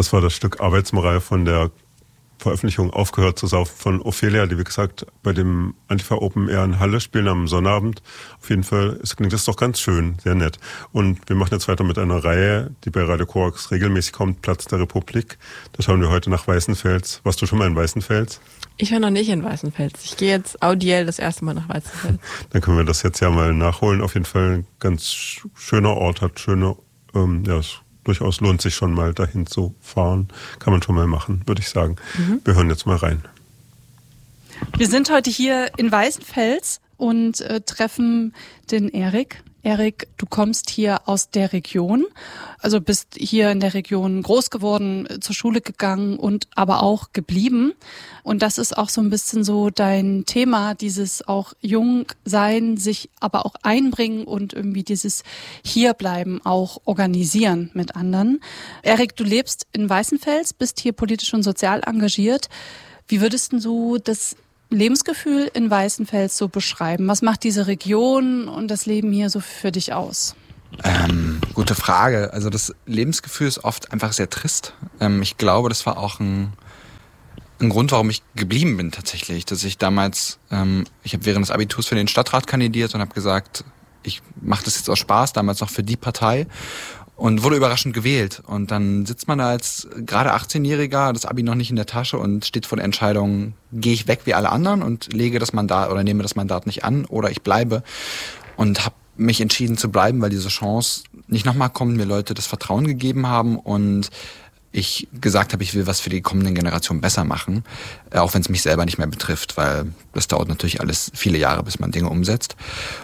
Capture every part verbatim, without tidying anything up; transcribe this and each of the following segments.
Das war das Stück Arbeitsmoral von der Veröffentlichung Aufgehört zu saufen von Ophelia, die wie gesagt bei dem Antifa Open Air in Halle spielen am Sonnabend. Auf jeden Fall es klingt das doch ganz schön, sehr nett. Und wir machen jetzt weiter mit einer Reihe, die bei Radio Korax regelmäßig kommt, Platz der Republik. Da schauen wir heute nach Weißenfels. Warst du schon mal in Weißenfels? Ich war noch nicht in Weißenfels. Ich gehe jetzt audiell das erste Mal nach Weißenfels. Dann können wir das jetzt ja mal nachholen. Auf jeden Fall ein ganz schöner Ort, hat schöne, ähm, ja, es durchaus lohnt sich schon mal dahin zu fahren. Kann man schon mal machen, würde ich sagen. Mhm. Wir hören jetzt mal rein. Wir sind heute hier in Weißenfels und äh, treffen den Erik. Erik, du kommst hier aus der Region, also bist hier in der Region groß geworden, zur Schule gegangen und aber auch geblieben. Und das ist auch so ein bisschen so dein Thema, dieses auch jung sein, sich aber auch einbringen und irgendwie dieses Hierbleiben auch organisieren mit anderen. Erik, du lebst in Weißenfels, bist hier politisch und sozial engagiert. Wie würdest du das Lebensgefühl in Weißenfels so beschreiben? Was macht diese Region und das Leben hier so für dich aus? Ähm, gute Frage. Also das Lebensgefühl ist oft einfach sehr trist. Ähm, ich glaube, das war auch ein, ein Grund, warum ich geblieben bin tatsächlich. Dass ich damals, ähm, ich habe während des Abiturs für den Stadtrat kandidiert und habe gesagt, ich mache das jetzt aus Spaß, damals noch für die Partei. Und wurde überraschend gewählt. Und dann sitzt man da als gerade achtzehnjähriger, das Abi noch nicht in der Tasche und steht vor der Entscheidung, gehe ich weg wie alle anderen und lege das Mandat oder nehme das Mandat nicht an oder ich bleibe. Und habe mich entschieden zu bleiben, weil diese Chance nicht nochmal kommt, mir Leute das Vertrauen gegeben haben und ich gesagt habe, ich will was für die kommenden Generationen besser machen, auch wenn es mich selber nicht mehr betrifft, weil das dauert natürlich alles viele Jahre, bis man Dinge umsetzt.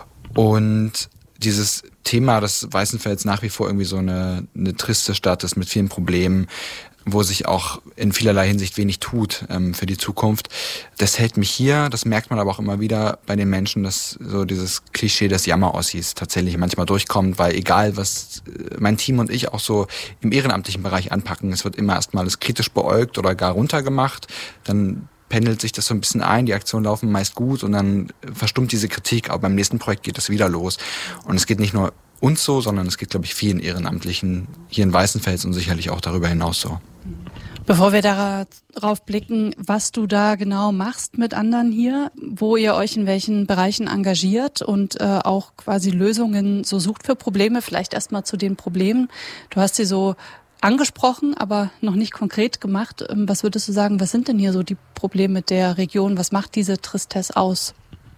Und dieses Thema, dass Weißenfels nach wie vor irgendwie so eine, eine triste Stadt ist mit vielen Problemen, wo sich auch in vielerlei Hinsicht wenig tut ähm, für die Zukunft. Das hält mich hier, das merkt man aber auch immer wieder bei den Menschen, dass so dieses Klischee des Jammer-Ossis tatsächlich manchmal durchkommt, weil egal, was mein Team und ich auch so im ehrenamtlichen Bereich anpacken, es wird immer erstmal alles kritisch beäugt oder gar runtergemacht, dann pendelt sich das so ein bisschen ein, die Aktionen laufen meist gut und dann verstummt diese Kritik, aber beim nächsten Projekt geht das wieder los. Und es geht nicht nur uns so, sondern es geht, glaube ich, vielen Ehrenamtlichen hier in Weißenfels und sicherlich auch darüber hinaus so. Bevor wir darauf blicken, was du da genau machst mit anderen hier, wo ihr euch in welchen Bereichen engagiert und äh, auch quasi Lösungen so sucht für Probleme, vielleicht erstmal zu den Problemen. Du hast sie so angesprochen, aber noch nicht konkret gemacht. Was würdest du sagen, was sind denn hier so die Probleme der Region? Was macht diese Tristesse aus?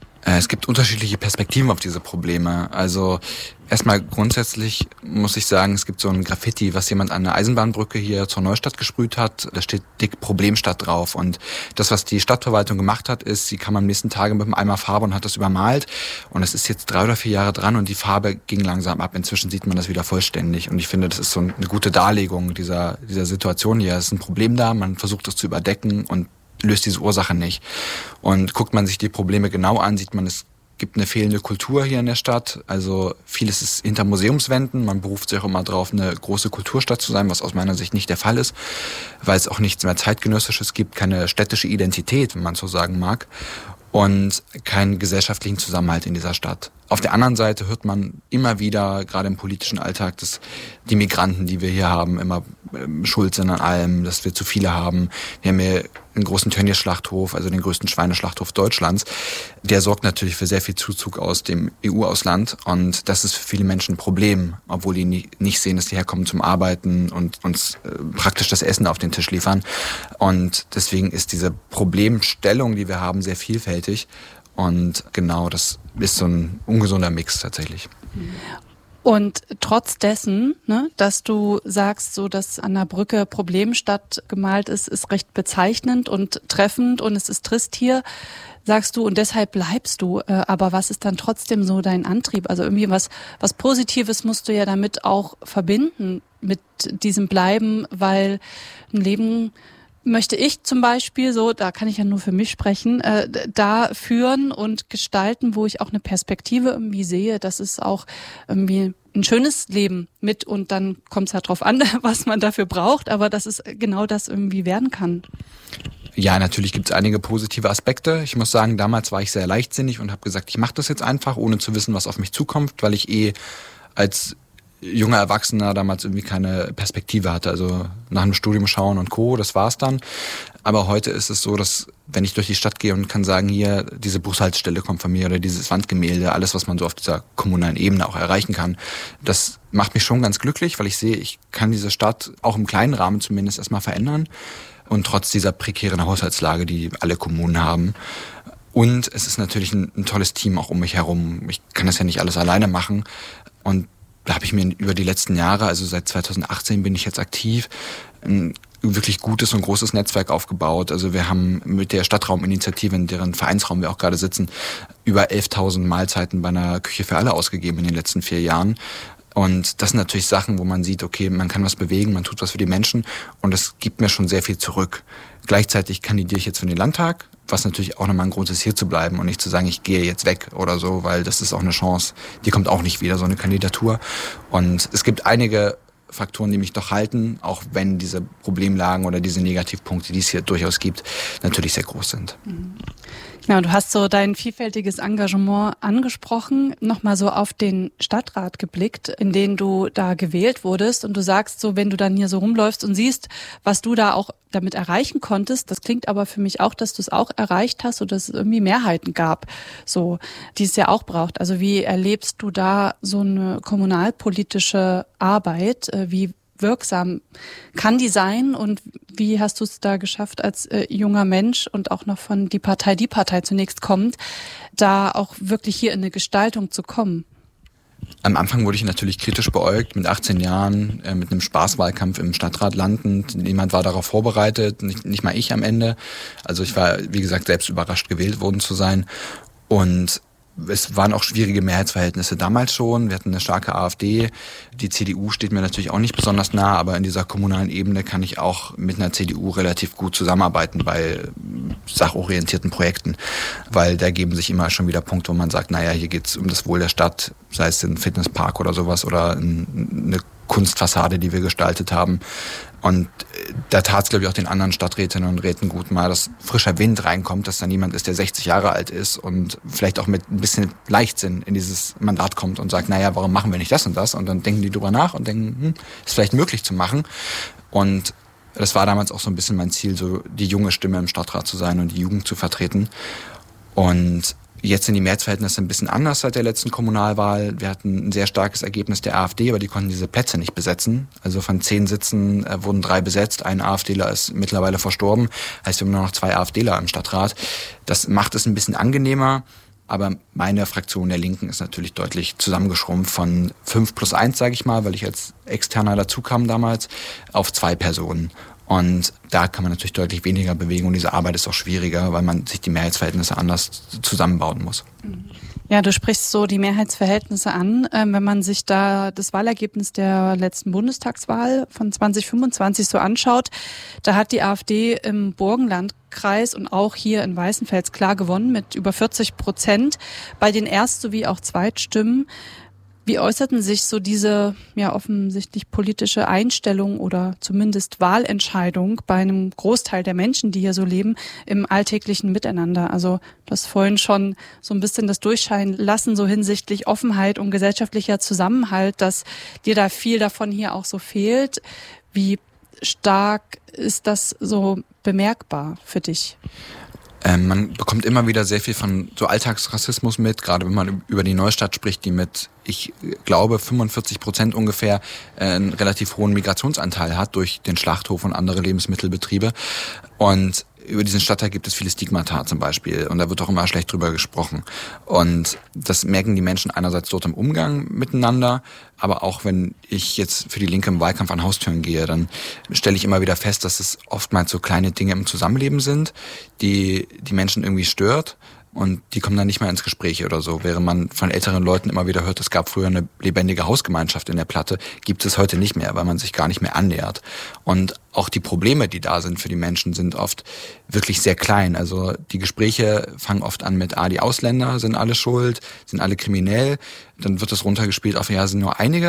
Es gibt unterschiedliche Perspektiven auf diese Probleme. Also erstmal grundsätzlich muss ich sagen, es gibt so ein Graffiti, was jemand an der Eisenbahnbrücke hier zur Neustadt gesprüht hat. Da steht dick Problemstadt drauf. Und das, was die Stadtverwaltung gemacht hat, ist, sie kam am nächsten Tag mit einem Eimer Farbe und hat das übermalt. Und es ist jetzt drei oder vier Jahre dran und die Farbe ging langsam ab. Inzwischen sieht man das wieder vollständig. Und ich finde, das ist so eine gute Darlegung dieser, dieser Situation hier. Es ist ein Problem da, man versucht es zu überdecken und löst diese Ursache nicht. Und guckt man sich die Probleme genau an, sieht man, es gibt eine fehlende Kultur hier in der Stadt. Also vieles ist hinter Museumswänden. Man beruft sich auch immer drauf, eine große Kulturstadt zu sein, was aus meiner Sicht nicht der Fall ist, weil es auch nichts mehr Zeitgenössisches gibt, keine städtische Identität, wenn man so sagen mag, und keinen gesellschaftlichen Zusammenhalt in dieser Stadt. Auf der anderen Seite hört man immer wieder, gerade im politischen Alltag, dass die Migranten, die wir hier haben, immer ähm, schuld sind an allem, dass wir zu viele haben. Wir haben hier einen großen Tönnies-Schlachthof, also den größten Schweineschlachthof Deutschlands. Der sorgt natürlich für sehr viel Zuzug aus dem E U-Ausland und das ist für viele Menschen ein Problem, obwohl die nicht sehen, dass die herkommen zum Arbeiten und uns äh, praktisch das Essen auf den Tisch liefern. Und deswegen ist diese Problemstellung, die wir haben, sehr vielfältig. Und genau, das ist so ein ungesunder Mix tatsächlich. Und trotz dessen, ne, dass du sagst, so dass an der Brücke Problemstadt gemalt ist, ist recht bezeichnend und treffend und es ist trist hier, sagst du, und deshalb bleibst du. Äh, aber was ist dann trotzdem so dein Antrieb? Also irgendwie was, was Positives musst du ja damit auch verbinden mit diesem Bleiben, weil ein Leben möchte ich zum Beispiel so, da kann ich ja nur für mich sprechen, äh, da führen und gestalten, wo ich auch eine Perspektive irgendwie sehe, dass es auch irgendwie ein schönes Leben mit und dann kommt es halt drauf an, was man dafür braucht, aber dass es genau das irgendwie werden kann. Ja, natürlich gibt es einige positive Aspekte. Ich muss sagen, damals war ich sehr leichtsinnig und habe gesagt, ich mache das jetzt einfach, ohne zu wissen, was auf mich zukommt, weil ich eh als junger Erwachsener damals irgendwie keine Perspektive hatte. Also nach dem Studium schauen und Co., das war's dann. Aber heute ist es so, dass wenn ich durch die Stadt gehe und kann sagen, hier, diese Bushaltestelle kommt von mir oder dieses Wandgemälde, alles, was man so auf dieser kommunalen Ebene auch erreichen kann, das macht mich schon ganz glücklich, weil ich sehe, ich kann diese Stadt auch im kleinen Rahmen zumindest erstmal verändern. Und trotz dieser prekären Haushaltslage, die alle Kommunen haben. Und es ist natürlich ein, ein tolles Team auch um mich herum. Ich kann das ja nicht alles alleine machen. Und da habe ich mir über die letzten Jahre, also seit zweitausendachtzehn bin ich jetzt aktiv, ein wirklich gutes und großes Netzwerk aufgebaut. Also wir haben mit der Stadtrauminitiative, in deren Vereinsraum wir auch gerade sitzen, über elftausend Mahlzeiten bei einer Küche für alle ausgegeben in den letzten vier Jahren. Und das sind natürlich Sachen, wo man sieht, okay, man kann was bewegen, man tut was für die Menschen und das gibt mir schon sehr viel zurück. Gleichzeitig kandidiere ich jetzt für den Landtag, was natürlich auch nochmal ein Grund ist, hier zu bleiben und nicht zu sagen, ich gehe jetzt weg oder so, weil das ist auch eine Chance, die kommt auch nicht wieder, so eine Kandidatur. Und es gibt einige Faktoren, die mich doch halten, auch wenn diese Problemlagen oder diese Negativpunkte, die es hier durchaus gibt, natürlich sehr groß sind. Genau, du hast so dein vielfältiges Engagement angesprochen, nochmal so auf den Stadtrat geblickt, in den du da gewählt wurdest und du sagst so, wenn du dann hier so rumläufst und siehst, was du da auch damit erreichen konntest, das klingt aber für mich auch, dass du es auch erreicht hast und dass es irgendwie Mehrheiten gab, so, die es ja auch braucht. Also wie erlebst du da so eine kommunalpolitische Arbeit, wie wirksam kann die sein und wie hast du es da geschafft als äh, junger Mensch und auch noch von die Partei, die Partei zunächst kommt, da auch wirklich hier in eine Gestaltung zu kommen? Am Anfang wurde ich natürlich kritisch beäugt, mit achtzehn Jahren, äh, mit einem Spaßwahlkampf im Stadtrat landend. Niemand war darauf vorbereitet, nicht, nicht mal ich am Ende. Also ich war, wie gesagt, selbst überrascht, gewählt worden zu sein. Und es waren auch schwierige Mehrheitsverhältnisse damals schon. Wir hatten eine starke AfD. Die C D U steht mir natürlich auch nicht besonders nah, aber in dieser kommunalen Ebene kann ich auch mit einer C D U relativ gut zusammenarbeiten bei sachorientierten Projekten, weil da geben sich immer schon wieder Punkte, wo man sagt, naja, hier geht's um das Wohl der Stadt, sei es ein Fitnesspark oder sowas oder eine Kunstfassade, die wir gestaltet haben. Und da tat es, glaube ich, auch den anderen Stadträtinnen und Räten gut mal, dass frischer Wind reinkommt, dass da niemand ist, der sechzig Jahre alt ist und vielleicht auch mit ein bisschen Leichtsinn in dieses Mandat kommt und sagt, naja, warum machen wir nicht das und das? Und dann denken die drüber nach und denken, hm, ist vielleicht möglich zu machen. Und das war damals auch so ein bisschen mein Ziel, so die junge Stimme im Stadtrat zu sein und die Jugend zu vertreten. Und jetzt sind die Mehrheitsverhältnisse ein bisschen anders seit der letzten Kommunalwahl. Wir hatten ein sehr starkes Ergebnis der AfD, aber die konnten diese Plätze nicht besetzen. Also von zehn Sitzen äh, wurden drei besetzt. Ein AfDler ist mittlerweile verstorben. Heißt, wir haben nur noch zwei AfDler im Stadtrat. Das macht es ein bisschen angenehmer. Aber meine Fraktion der Linken ist natürlich deutlich zusammengeschrumpft von fünf plus eins, sage ich mal, weil ich als Externer dazu kam damals, auf zwei Personen. Und da kann man natürlich deutlich weniger bewegen und diese Arbeit ist auch schwieriger, weil man sich die Mehrheitsverhältnisse anders zusammenbauen muss. Ja, du sprichst so die Mehrheitsverhältnisse an. Wenn man sich da das Wahlergebnis der letzten Bundestagswahl von zwanzig fünfundzwanzig so anschaut, da hat die AfD im Burgenlandkreis und auch hier in Weißenfels klar gewonnen mit über vierzig Prozent bei den Erst- sowie auch Zweitstimmen. Wie äußerten sich so diese ja offensichtlich politische Einstellung oder zumindest Wahlentscheidung bei einem Großteil der Menschen, die hier so leben, im alltäglichen Miteinander? Also du hast vorhin schon so ein bisschen das durchscheinen lassen, so hinsichtlich Offenheit und gesellschaftlicher Zusammenhalt, dass dir da viel davon hier auch so fehlt. Wie stark ist das so bemerkbar für dich? Ähm, man bekommt immer wieder sehr viel von so Alltagsrassismus mit, gerade wenn man über die Neustadt spricht, die mit, ich glaube, fünfundvierzig Prozent ungefähr äh, einen relativ hohen Migrationsanteil hat durch den Schlachthof und andere Lebensmittelbetriebe. Und über diesen Stadtteil gibt es viele Stigmata zum Beispiel und da wird auch immer schlecht drüber gesprochen. Und das merken die Menschen einerseits dort im Umgang miteinander, aber auch wenn ich jetzt für die Linke im Wahlkampf an Haustüren gehe, dann stelle ich immer wieder fest, dass es oftmals so kleine Dinge im Zusammenleben sind, die die Menschen irgendwie stört. Und die kommen dann nicht mehr ins Gespräch oder so. Während man von älteren Leuten immer wieder hört, es gab früher eine lebendige Hausgemeinschaft in der Platte, gibt es heute nicht mehr, weil man sich gar nicht mehr annähert. Und auch die Probleme, die da sind für die Menschen, sind oft wirklich sehr klein. Also die Gespräche fangen oft an mit, ah, die Ausländer sind alle schuld, sind alle kriminell. Dann wird das runtergespielt auf, ja, sind nur einige.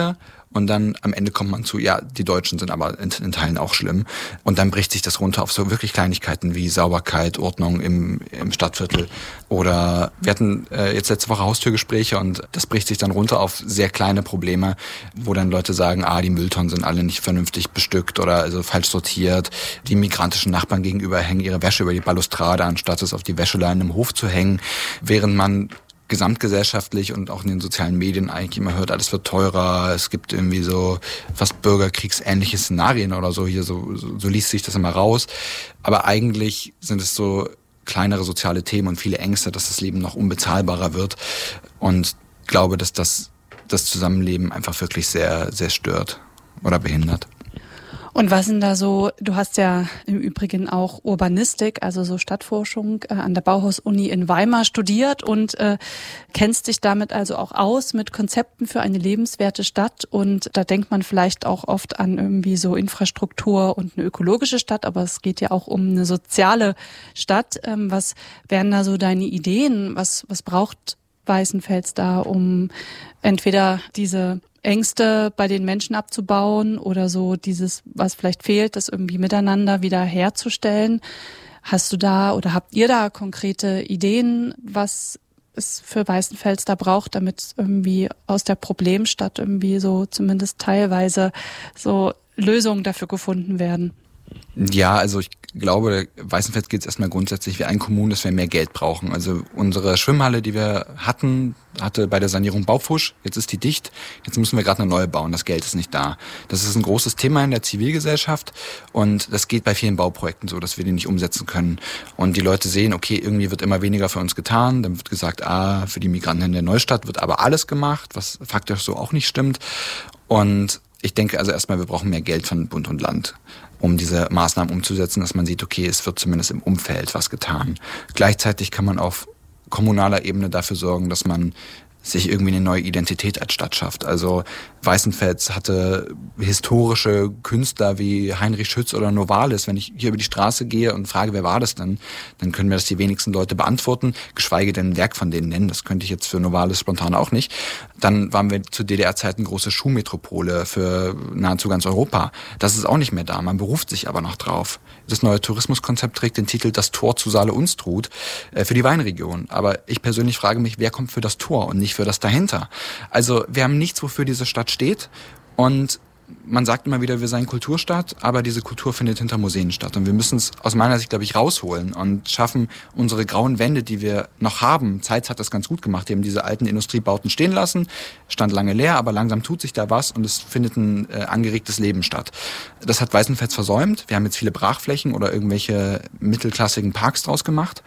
Und dann am Ende kommt man zu, ja, die Deutschen sind aber in, in Teilen auch schlimm. Und dann bricht sich das runter auf so wirklich Kleinigkeiten wie Sauberkeit, Ordnung im, im Stadtviertel. Oder wir hatten äh, jetzt letzte Woche Haustürgespräche und das bricht sich dann runter auf sehr kleine Probleme, wo dann Leute sagen, ah, die Mülltonnen sind alle nicht vernünftig bestückt oder also falsch sortiert. Die migrantischen Nachbarn gegenüber hängen ihre Wäsche über die Balustrade, anstatt es auf die Wäscheleine im Hof zu hängen, während man gesamtgesellschaftlich und auch in den sozialen Medien eigentlich immer hört, alles wird teurer, es gibt irgendwie so fast bürgerkriegsähnliche Szenarien oder so, hier so, so, so liest sich das immer raus. Aber eigentlich sind es so kleinere soziale Themen und viele Ängste, dass das Leben noch unbezahlbarer wird, und glaube, dass das das Zusammenleben einfach wirklich sehr, sehr stört oder behindert. Und was sind da so, du hast ja im Übrigen auch Urbanistik, also so Stadtforschung äh, an der Bauhaus-Uni in Weimar studiert und äh, kennst dich damit also auch aus mit Konzepten für eine lebenswerte Stadt, und da denkt man vielleicht auch oft an irgendwie so Infrastruktur und eine ökologische Stadt, aber es geht ja auch um eine soziale Stadt. Ähm, was wären da so deine Ideen? Was, was braucht Weißenfels da, um entweder diese Ängste bei den Menschen abzubauen oder so dieses, was vielleicht fehlt, das irgendwie miteinander wieder herzustellen? Hast du da oder habt ihr da konkrete Ideen, was es für Weißenfels da braucht, damit irgendwie aus der Problemstadt irgendwie so zumindest teilweise so Lösungen dafür gefunden werden? Ja, also ich glaube, Weißenfels geht es erstmal grundsätzlich wie ein Kommunen, dass wir mehr Geld brauchen. Also unsere Schwimmhalle, die wir hatten, hatte bei der Sanierung Baufusch. Jetzt ist die dicht. Jetzt müssen wir gerade eine neue bauen. Das Geld ist nicht da. Das ist ein großes Thema in der Zivilgesellschaft, und das geht bei vielen Bauprojekten so, dass wir die nicht umsetzen können. Und die Leute sehen, okay, irgendwie wird immer weniger für uns getan. Dann wird gesagt, ah, für die Migranten in der Neustadt wird aber alles gemacht, was faktisch so auch nicht stimmt. Und ich denke also erstmal, wir brauchen mehr Geld von Bund und Land, um diese Maßnahmen umzusetzen, dass man sieht, okay, es wird zumindest im Umfeld was getan. Gleichzeitig kann man auf kommunaler Ebene dafür sorgen, dass man sich irgendwie eine neue Identität als Stadt schafft. Also Weißenfels hatte historische Künstler wie Heinrich Schütz oder Novalis. Wenn ich hier über die Straße gehe und frage, wer war das denn, dann können mir das die wenigsten Leute beantworten, geschweige denn ein Werk von denen nennen. Das könnte ich jetzt für Novalis spontan auch nicht. Dann waren wir zu D D R-Zeiten große Schuhmetropole für nahezu ganz Europa. Das ist auch nicht mehr da. Man beruft sich aber noch drauf. Das neue Tourismuskonzept trägt den Titel Das Tor zu Saale-Unstrut äh, für die Weinregion. Aber ich persönlich frage mich, wer kommt für das Tor und nicht für das dahinter? Also wir haben nichts, wofür diese Stadt steht, und man sagt immer wieder, wir seien Kulturstadt, aber diese Kultur findet hinter Museen statt, und wir müssen es aus meiner Sicht, glaube ich, rausholen und schaffen, unsere grauen Wände, die wir noch haben. Zeitz hat das ganz gut gemacht, die haben diese alten Industriebauten stehen lassen, stand lange leer, aber langsam tut sich da was und es findet ein äh, angeregtes Leben statt. Das hat Weißenfels versäumt. Wir haben jetzt viele Brachflächen oder irgendwelche mittelklassigen Parks draus gemacht.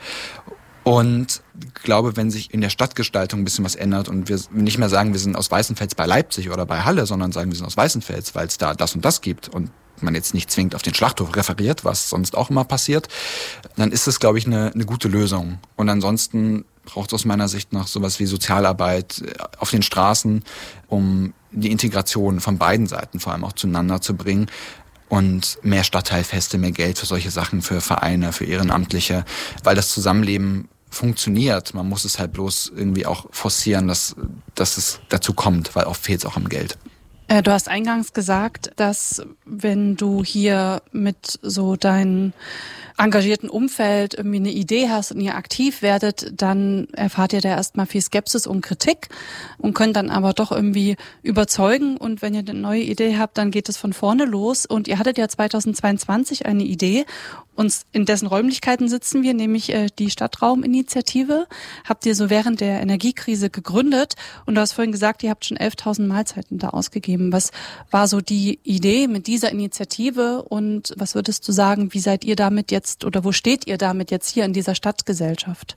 Und ich glaube, wenn sich in der Stadtgestaltung ein bisschen was ändert und wir nicht mehr sagen, wir sind aus Weißenfels bei Leipzig oder bei Halle, sondern sagen, wir sind aus Weißenfels, weil es da das und das gibt und man jetzt nicht zwingend auf den Schlachthof referiert, was sonst auch immer passiert, dann ist es, glaube ich, eine, eine gute Lösung. Und ansonsten braucht es aus meiner Sicht noch sowas wie Sozialarbeit auf den Straßen, um die Integration von beiden Seiten vor allem auch zueinander zu bringen. Und mehr Stadtteilfeste, mehr Geld für solche Sachen, für Vereine, für Ehrenamtliche, weil das Zusammenleben funktioniert. Man muss es halt bloß irgendwie auch forcieren, dass, dass es dazu kommt, weil oft fehlt es auch am Geld. Du hast eingangs gesagt, dass wenn du hier mit so deinem engagierten Umfeld irgendwie eine Idee hast und ihr aktiv werdet, dann erfahrt ihr da erstmal viel Skepsis und Kritik und könnt dann aber doch irgendwie überzeugen. Und wenn ihr eine neue Idee habt, dann geht es von vorne los. Und ihr hattet ja zweitausendzweiundzwanzig eine Idee. Und in dessen Räumlichkeiten sitzen wir, nämlich äh, die Stadtrauminitiative. Habt ihr so während der Energiekrise gegründet. Und du hast vorhin gesagt, ihr habt schon elftausend Mahlzeiten da ausgegeben. Was war so die Idee mit dieser Initiative? Und was würdest du sagen, wie seid ihr damit jetzt oder wo steht ihr damit jetzt hier in dieser Stadtgesellschaft?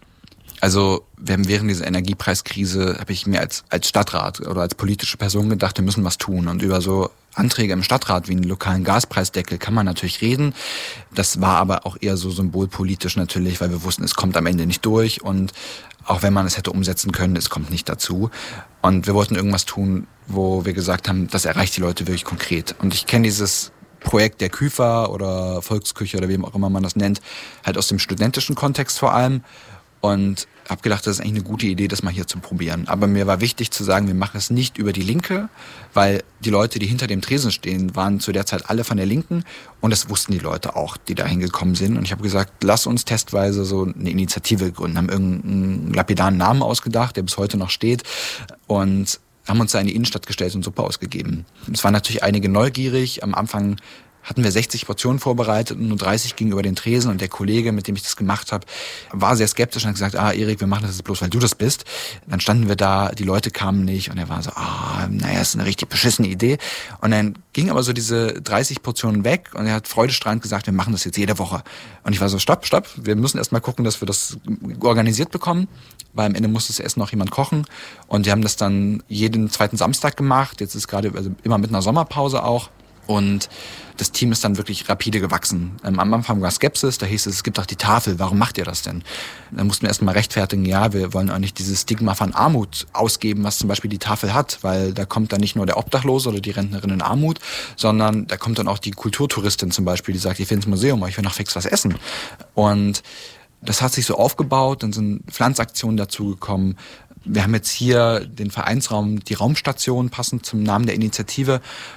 Also wir haben während dieser Energiepreiskrise, habe ich mir als als Stadtrat oder als politische Person gedacht, wir müssen was tun. Und über so Anträge im Stadtrat wie einen lokalen Gaspreisdeckel kann man natürlich reden. Das war aber auch eher so symbolpolitisch natürlich, weil wir wussten, es kommt am Ende nicht durch. Und auch wenn man es hätte umsetzen können, es kommt nicht dazu. Und wir wollten irgendwas tun, wo wir gesagt haben, das erreicht die Leute wirklich konkret. Und ich kenne dieses Projekt der Küfer oder Volksküche oder wie auch immer man das nennt, halt aus dem studentischen Kontext vor allem. und habe gedacht, das ist eigentlich eine gute Idee, das mal hier zu probieren. Aber mir war wichtig zu sagen, wir machen es nicht über die Linke, weil die Leute, die hinter dem Tresen stehen, waren zu der Zeit alle von der Linken und das wussten die Leute auch, die da hingekommen sind. Und ich habe gesagt, lass uns testweise so eine Initiative gründen, haben irgendeinen lapidaren Namen ausgedacht, der bis heute noch steht und haben uns da in die Innenstadt gestellt und Suppe ausgegeben. Es waren natürlich einige neugierig. Am Anfang hatten wir sechzig Portionen vorbereitet und nur dreißig gegenüber den Tresen. Und der Kollege, mit dem ich das gemacht habe, war sehr skeptisch und hat gesagt, ah, Erik, wir machen das jetzt bloß, weil du das bist. Dann standen wir da, die Leute kamen nicht und er war so, ah, naja, ist eine richtig beschissene Idee. Und dann ging aber so diese dreißig Portionen weg und er hat freudestrahlend gesagt, wir machen das jetzt jede Woche. Und ich war so, stopp, stopp, wir müssen erst mal gucken, dass wir das organisiert bekommen, weil am Ende muss das Essen noch jemand kochen. Und wir haben das dann jeden zweiten Samstag gemacht. Jetzt ist gerade also immer mit einer Sommerpause auch. Und das Team ist dann wirklich rapide gewachsen. Am Anfang war Skepsis, da hieß es, es gibt doch die Tafel, warum macht ihr das denn? Da mussten wir erst mal rechtfertigen, ja, wir wollen auch nicht dieses Stigma von Armut ausgeben, was zum Beispiel die Tafel hat, weil da kommt dann nicht nur der Obdachlose oder die Rentnerin in Armut, sondern da kommt dann auch die Kulturtouristin zum Beispiel, die sagt, ich will ins Museum, aber ich will noch fix was essen. Und das hat sich so aufgebaut, dann sind Pflanzaktionen dazugekommen. Wir haben jetzt hier den Vereinsraum, die Raumstation, passend zum Namen der Initiative,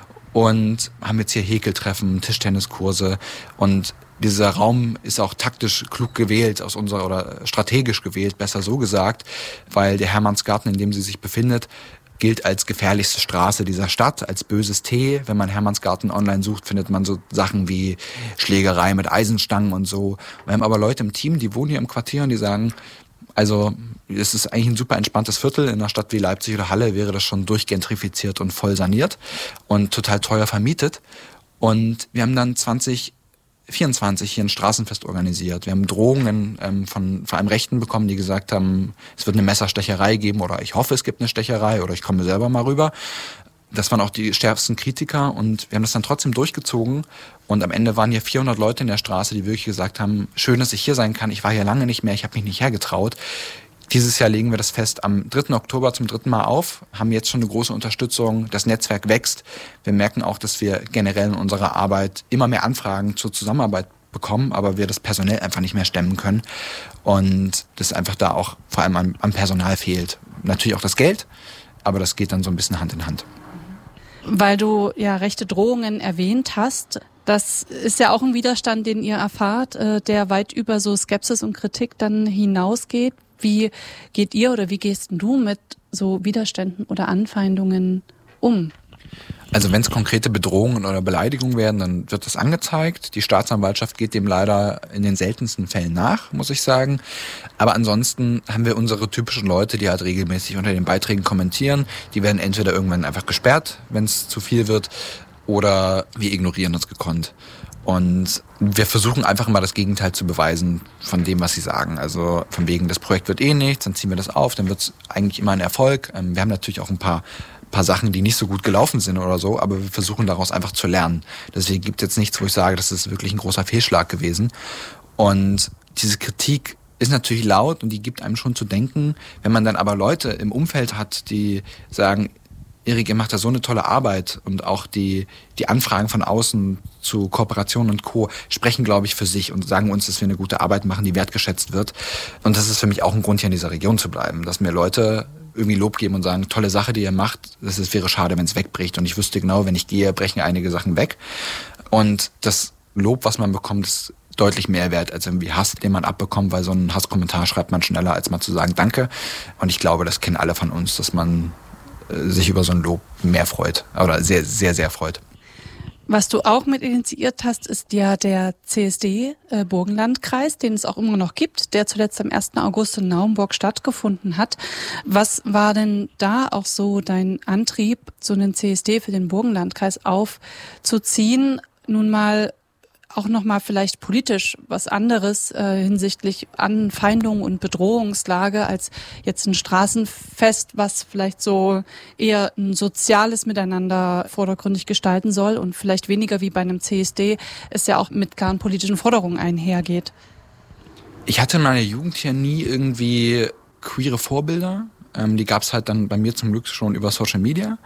und haben jetzt hier Häkeltreffen, Tischtenniskurse und dieser Raum ist auch taktisch klug gewählt aus unserer oder strategisch gewählt, besser so gesagt, weil der Hermannsgarten, in dem sie sich befindet, gilt als gefährlichste Straße dieser Stadt, als böses T. Wenn man Hermannsgarten online sucht, findet man so Sachen wie Schlägerei mit Eisenstangen und so. Wir haben aber Leute im Team, die wohnen hier im Quartier und die sagen, also es ist eigentlich ein super entspanntes Viertel. In einer Stadt wie Leipzig oder Halle wäre das schon durchgentrifiziert und voll saniert und total teuer vermietet. Und wir haben dann zwanzig vierundzwanzig hier ein Straßenfest organisiert. Wir haben Drohungen ähm, von vor allem Rechten bekommen, die gesagt haben, es wird eine Messerstecherei geben oder ich hoffe, es gibt eine Stecherei oder ich komme selber mal rüber. Das waren auch die stärksten Kritiker und wir haben das dann trotzdem durchgezogen und am Ende waren hier vierhundert Leute in der Straße, die wirklich gesagt haben, schön, dass ich hier sein kann, ich war hier lange nicht mehr, ich habe mich nicht hergetraut. Dieses Jahr legen wir das Fest am dritten Oktober zum dritten Mal auf, haben jetzt schon eine große Unterstützung, das Netzwerk wächst. Wir merken auch, dass wir generell in unserer Arbeit immer mehr Anfragen zur Zusammenarbeit bekommen, aber wir das personell einfach nicht mehr stemmen können und das einfach da auch vor allem am, am Personal fehlt. Natürlich auch das Geld, aber das geht dann so ein bisschen Hand in Hand. Weil du ja rechte Drohungen erwähnt hast, das ist ja auch ein Widerstand, den ihr erfahrt, der weit über so Skepsis und Kritik dann hinausgeht. Wie geht ihr oder wie gehst du mit so Widerständen oder Anfeindungen um? Also wenn es konkrete Bedrohungen oder Beleidigungen werden, dann wird das angezeigt. Die Staatsanwaltschaft geht dem leider in den seltensten Fällen nach, muss ich sagen. Aber ansonsten haben wir unsere typischen Leute, die halt regelmäßig unter den Beiträgen kommentieren. Die werden entweder irgendwann einfach gesperrt, wenn es zu viel wird, oder wir ignorieren das gekonnt. Und wir versuchen einfach mal das Gegenteil zu beweisen von dem, was sie sagen. Also von wegen, das Projekt wird eh nichts, dann ziehen wir das auf, dann wird es eigentlich immer ein Erfolg. Wir haben natürlich auch ein paar paar Sachen, die nicht so gut gelaufen sind oder so, aber wir versuchen daraus einfach zu lernen. Deswegen gibt es jetzt nichts, wo ich sage, das ist wirklich ein großer Fehlschlag gewesen. Und diese Kritik ist natürlich laut und die gibt einem schon zu denken. Wenn man dann aber Leute im Umfeld hat, die sagen, Erik, ihr macht da so eine tolle Arbeit und auch die, die Anfragen von außen zu Kooperation und Co. sprechen, glaube ich, für sich und sagen uns, dass wir eine gute Arbeit machen, die wertgeschätzt wird. Und das ist für mich auch ein Grund, hier in dieser Region zu bleiben, dass mir Leute irgendwie Lob geben und sagen, tolle Sache, die ihr macht, es wäre schade, wenn es wegbricht. Und ich wüsste genau, wenn ich gehe, brechen einige Sachen weg. Und das Lob, was man bekommt, ist deutlich mehr wert als irgendwie Hass, den man abbekommt, weil so einen Hasskommentar schreibt man schneller, als mal zu sagen Danke. Und ich glaube, das kennen alle von uns, dass man äh, sich über so ein Lob mehr freut oder sehr, sehr, sehr freut. Was du auch mit initiiert hast, ist ja der C S D äh, Burgenlandkreis, den es auch immer noch gibt, der zuletzt am ersten August in Naumburg stattgefunden hat. Was war denn da auch so dein Antrieb, so einen C S D für den Burgenlandkreis aufzuziehen? Nun mal auch nochmal vielleicht politisch was anderes äh, hinsichtlich Anfeindung und Bedrohungslage als jetzt ein Straßenfest, was vielleicht so eher ein soziales Miteinander vordergründig gestalten soll und vielleicht weniger wie bei einem C S D es ja auch mit klaren politischen Forderungen einhergeht. Ich hatte in meiner Jugend hier nie irgendwie queere Vorbilder. Ähm, die gab es halt dann bei mir zum Glück schon über Social Media.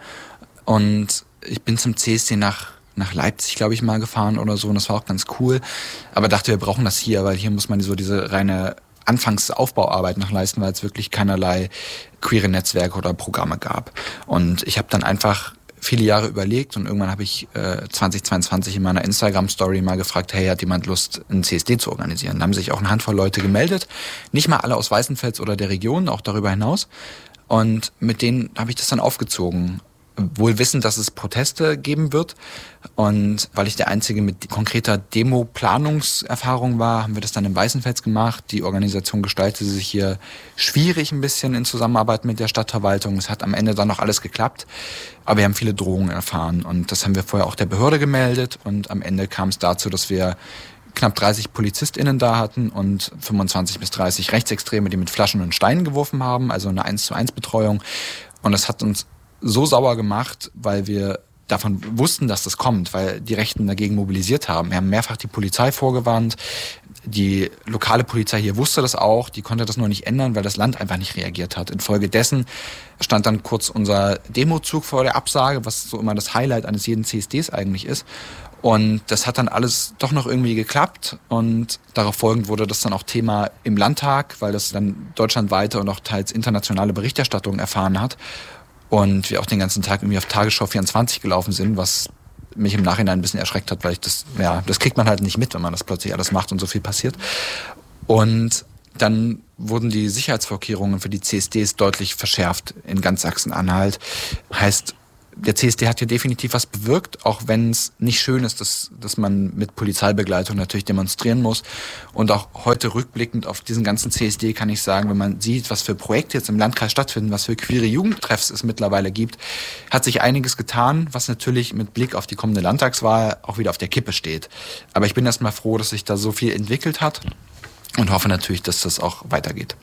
Und ich bin zum C S D nach nach Leipzig, glaube ich, mal gefahren oder so und das war auch ganz cool. Aber dachte, wir brauchen das hier, weil hier muss man so diese reine Anfangsaufbauarbeit noch leisten, weil es wirklich keinerlei queere Netzwerke oder Programme gab. Und ich habe dann einfach viele Jahre überlegt und irgendwann habe ich äh, zwanzig zweiundzwanzig in meiner Instagram-Story mal gefragt, hey, hat jemand Lust, einen C S D zu organisieren? Da haben sich auch eine Handvoll Leute gemeldet, nicht mal alle aus Weißenfels oder der Region, auch darüber hinaus. Und mit denen habe ich das dann aufgezogen. Wohl wissend, dass es Proteste geben wird. Und weil ich der Einzige mit konkreter Demo-Planungserfahrung war, haben wir das dann in Weißenfels gemacht. Die Organisation gestaltete sich hier schwierig ein bisschen in Zusammenarbeit mit der Stadtverwaltung. Es hat am Ende dann noch alles geklappt. Aber wir haben viele Drohungen erfahren. Und das haben wir vorher auch der Behörde gemeldet. Und am Ende kam es dazu, dass wir knapp dreißig PolizistInnen da hatten und fünfundzwanzig bis dreißig Rechtsextreme, die mit Flaschen und Steinen geworfen haben. Also eine eins zu eins Betreuung. Und das hat uns so sauer gemacht, weil wir davon wussten, dass das kommt, weil die Rechten dagegen mobilisiert haben. Wir haben mehrfach die Polizei vorgewarnt. Die lokale Polizei hier wusste das auch, die konnte das nur nicht ändern, weil das Land einfach nicht reagiert hat. Infolgedessen stand dann kurz unser Demozug vor der Absage, was so immer das Highlight eines jeden C S Ds eigentlich ist. Und das hat dann alles doch noch irgendwie geklappt und darauf folgend wurde das dann auch Thema im Landtag, weil das dann deutschlandweite und auch teils internationale Berichterstattung erfahren hat. Und wir auch den ganzen Tag irgendwie auf Tagesschau vierundzwanzig gelaufen sind, was mich im Nachhinein ein bisschen erschreckt hat, weil ich das, ja, das kriegt man halt nicht mit, wenn man das plötzlich alles macht und so viel passiert. Und dann wurden die Sicherheitsvorkehrungen für die C S Ds deutlich verschärft in ganz Sachsen-Anhalt. Heißt, der C S D hat hier definitiv was bewirkt, auch wenn es nicht schön ist, dass, dass man mit Polizeibegleitung natürlich demonstrieren muss. Und auch heute rückblickend auf diesen ganzen C S D kann ich sagen, wenn man sieht, was für Projekte jetzt im Landkreis stattfinden, was für queere Jugendtreffs es mittlerweile gibt, hat sich einiges getan, was natürlich mit Blick auf die kommende Landtagswahl auch wieder auf der Kippe steht. Aber ich bin erstmal froh, dass sich da so viel entwickelt hat und hoffe natürlich, dass das auch weitergeht.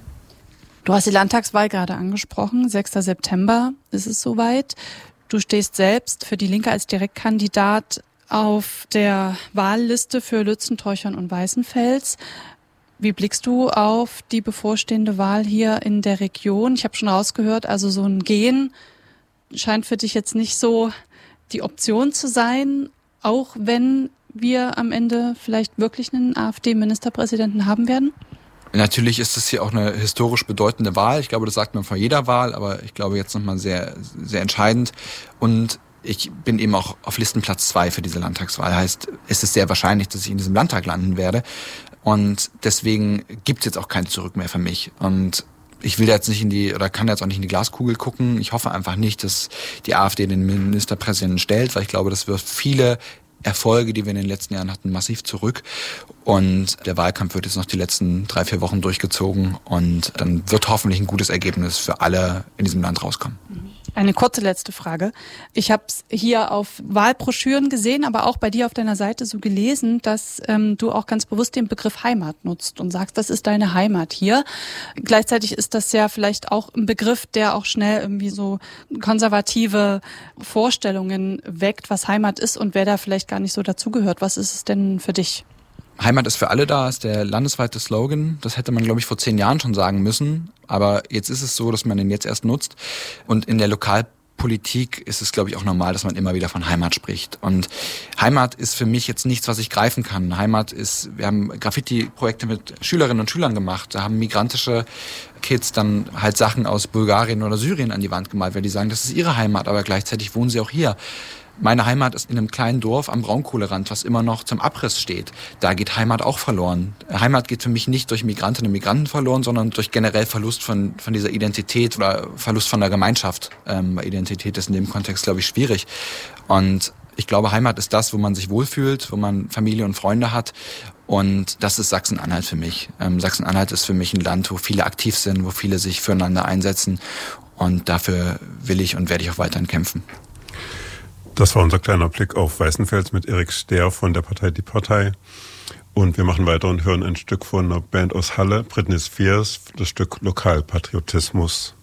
Du hast die Landtagswahl gerade angesprochen. sechster September ist es soweit. Du stehst selbst für die Linke als Direktkandidat auf der Wahlliste für Lützen, Teuchern und Weißenfels. Wie blickst du auf die bevorstehende Wahl hier in der Region? Ich habe schon rausgehört, also so ein Gehen scheint für dich jetzt nicht so die Option zu sein, auch wenn wir am Ende vielleicht wirklich einen AfD-Ministerpräsidenten haben werden? Natürlich ist es hier auch eine historisch bedeutende Wahl. Ich glaube, das sagt man vor jeder Wahl, aber ich glaube jetzt nochmal sehr, sehr entscheidend. Und ich bin eben auch auf Listenplatz zwei für diese Landtagswahl. Heißt, es ist sehr wahrscheinlich, dass ich in diesem Landtag landen werde. Und deswegen gibt es jetzt auch kein Zurück mehr für mich. Und ich will jetzt nicht in die, oder kann jetzt auch nicht in die Glaskugel gucken. Ich hoffe einfach nicht, dass die AfD den Ministerpräsidenten stellt, weil ich glaube, das wirft viele Erfolge, die wir in den letzten Jahren hatten, massiv zurück. Und der Wahlkampf wird jetzt noch die letzten drei, vier Wochen durchgezogen. Und dann wird hoffentlich ein gutes Ergebnis für alle in diesem Land rauskommen. Eine kurze letzte Frage. Ich habe es hier auf Wahlbroschüren gesehen, aber auch bei dir auf deiner Seite so gelesen, dass ähm, du auch ganz bewusst den Begriff Heimat nutzt und sagst, das ist deine Heimat hier. Gleichzeitig ist das ja vielleicht auch ein Begriff, der auch schnell irgendwie so konservative Vorstellungen weckt, was Heimat ist und wer da vielleicht gar nicht so dazugehört. Was ist es denn für dich? Heimat ist für alle da, ist der landesweite Slogan. Das hätte man, glaube ich, vor zehn Jahren schon sagen müssen. Aber jetzt ist es so, dass man den jetzt erst nutzt. Und in der Lokalpolitik ist es, glaube ich, auch normal, dass man immer wieder von Heimat spricht. Und Heimat ist für mich jetzt nichts, was ich greifen kann. Heimat ist, wir haben Graffiti-Projekte mit Schülerinnen und Schülern gemacht. Da haben migrantische Kids dann halt Sachen aus Bulgarien oder Syrien an die Wand gemalt, weil die sagen, das ist ihre Heimat, aber gleichzeitig wohnen sie auch hier. Meine Heimat ist in einem kleinen Dorf am Braunkohlerand, was immer noch zum Abriss steht. Da geht Heimat auch verloren. Heimat geht für mich nicht durch Migrantinnen und Migranten verloren, sondern durch generell Verlust von, von dieser Identität oder Verlust von der Gemeinschaft. Ähm, Identität ist in dem Kontext, glaube ich, schwierig. Und ich glaube, Heimat ist das, wo man sich wohlfühlt, wo man Familie und Freunde hat. Und das ist Sachsen-Anhalt für mich. Ähm, Sachsen-Anhalt ist für mich ein Land, wo viele aktiv sind, wo viele sich füreinander einsetzen. Und dafür will ich und werde ich auch weiterhin kämpfen. Das war unser kleiner Blick auf Weißenfels mit Erik Stehr von der Partei Die Partei. Und wir machen weiter und hören ein Stück von einer Band aus Halle, Britney Spears, das Stück Lokalpatriotismus.